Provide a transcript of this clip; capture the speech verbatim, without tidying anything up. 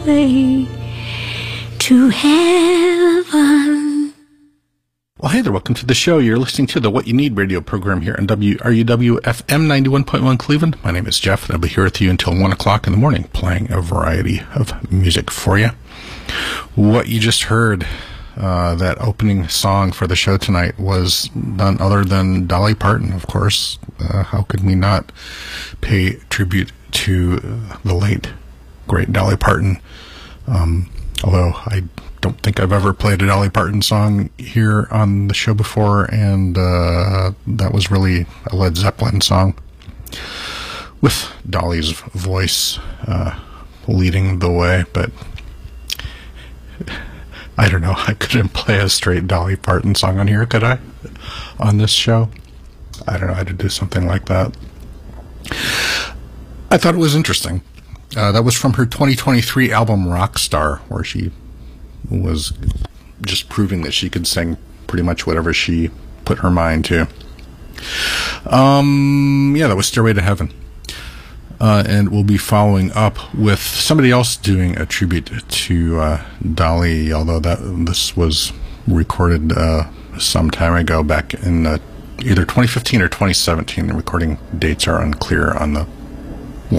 way to heaven. Well, hey there, welcome to the show. You're listening to the What You Need radio program here on W R U W F M ninety-one point one Cleveland. My name is Jeff, and I'll be here with you until one o'clock in the morning, playing a variety of music for you. What you just heard, uh, that opening song for the show tonight, was none other than Dolly Parton, of course. Uh, how could we not pay tribute to the late, great Dolly Parton? Um, although I don't think I've ever played a Dolly Parton song here on the show before, and uh, that was really a Led Zeppelin song with Dolly's voice uh, leading the way. But I don't know, I couldn't play a straight Dolly Parton song on here, could I? On this show? I don't know how to do something like that. I thought it was interesting. Uh, that was from her twenty twenty-three album Rockstar, where she was just proving that she could sing pretty much whatever she put her mind to. Um, yeah, that was Stairway to Heaven. Uh, and we'll be following up with somebody else doing a tribute to uh, Dolly, although that this was recorded uh, some time ago, back in uh, either twenty fifteen or twenty seventeen. The recording dates are unclear on the